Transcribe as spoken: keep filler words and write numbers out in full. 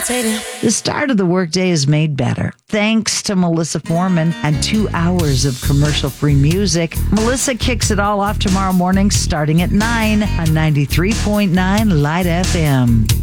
irritating. The start of the workday is made better thanks to Melissa Foreman and two hours of commercial-free music. Melissa kicks it all off tomorrow morning starting at nine on ninety-three point nine Light F M.